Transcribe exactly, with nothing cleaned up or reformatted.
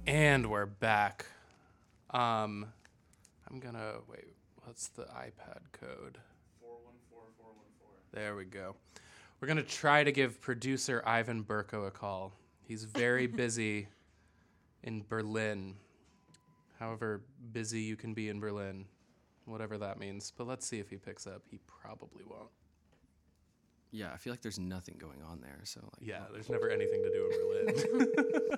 And we're back. Um, I'm gonna wait. What's the iPad code? Four one four four one four. There we go. We're gonna try to give producer Ivan Burko a call. He's very busy in Berlin. However busy you can be in Berlin, whatever that means. But let's see if he picks up. He probably won't. Yeah, I feel like there's nothing going on there. So like, Yeah, there's never anything to do in Berlin.